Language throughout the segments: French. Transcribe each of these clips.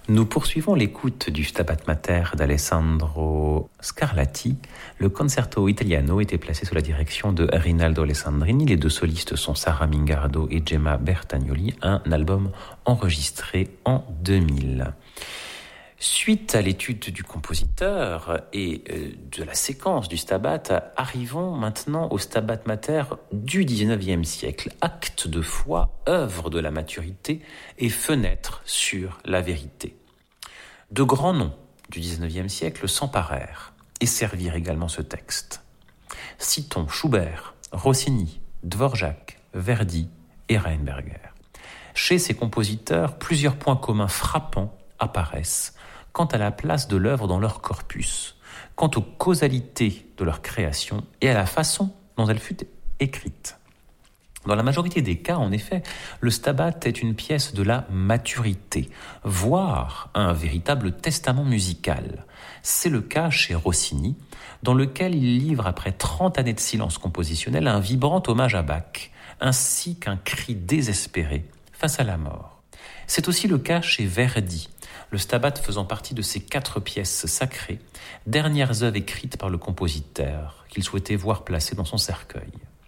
Nous poursuivons l'écoute du Stabat Mater d'Alessandro Scarlatti. Le Concerto Italiano était placé sous la direction de Rinaldo Alessandrini. Les deux solistes sont Sara Mingardo et Gemma Bertagnoli, un album enregistré en 2000. Suite à l'étude du compositeur et de la séquence du Stabat, arrivons maintenant au Stabat Mater du XIXe siècle. Acte de foi, œuvre de la maturité et fenêtre sur la vérité. De grands noms du XIXe siècle s'emparèrent et servirent également ce texte. Citons Schubert, Rossini, Dvorak, Verdi et Rheinberger. Chez ces compositeurs, plusieurs points communs frappants apparaissent quant à la place de l'œuvre dans leur corpus, quant aux causalités de leur création et à la façon dont elle fut écrite. Dans la majorité des cas, en effet, le Stabat est une pièce de la maturité, voire un véritable testament musical. C'est le cas chez Rossini, dans lequel il livre, après 30 années de silence compositionnel, un vibrant hommage à Bach, ainsi qu'un cri désespéré face à la mort. C'est aussi le cas chez Verdi, le Stabat faisant partie de ces 4 pièces sacrées, dernières œuvres écrites par le compositeur, qu'il souhaitait voir placées dans son cercueil.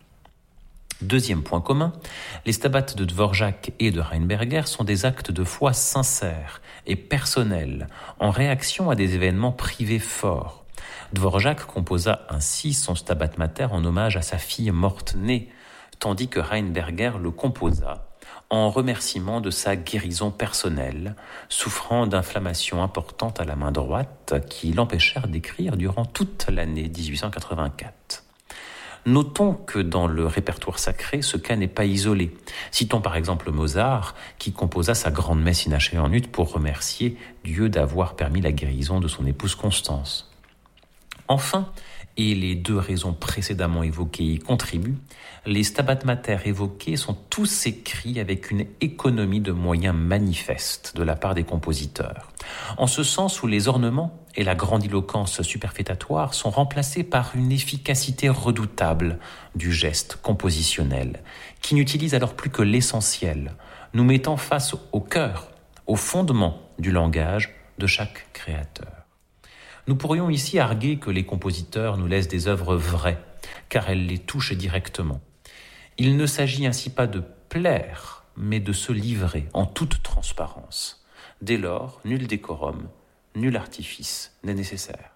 Deuxième point commun, les Stabats de Dvorak et de Rheinberger sont des actes de foi sincères et personnels, en réaction à des événements privés forts. Dvorak composa ainsi son Stabat Mater en hommage à sa fille morte-née, tandis que Rheinberger le composa en remerciement de sa guérison personnelle, souffrant d'inflammations importantes à la main droite qui l'empêchèrent d'écrire durant toute l'année 1884. Notons que dans le répertoire sacré, ce cas n'est pas isolé. Citons par exemple Mozart, qui composa sa grande messe inachevée en ut pour remercier Dieu d'avoir permis la guérison de son épouse Constance. Enfin, et les 2 raisons précédemment évoquées y contribuent, les Stabat Mater évoqués sont tous écrits avec une économie de moyens manifeste de la part des compositeurs, en ce sens où les ornements et la grandiloquence superfétatoire sont remplacés par une efficacité redoutable du geste compositionnel, qui n'utilise alors plus que l'essentiel, nous mettant face au cœur, au fondement du langage de chaque créateur. Nous pourrions ici arguer que les compositeurs nous laissent des œuvres vraies, car elles les touchent directement. Il ne s'agit ainsi pas de plaire, mais de se livrer en toute transparence. Dès lors, nul décorum, nul artifice n'est nécessaire.